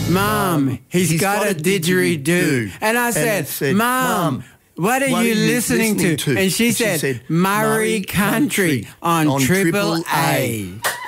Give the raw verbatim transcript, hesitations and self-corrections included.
Mum, he's, he's got, got a a didgeridoo. didgeridoo. And I And said, it said, Mum, Mum, what are you listening, to? And she And she said, said, Murray Murray Country Country on, on Triple Triple A. A.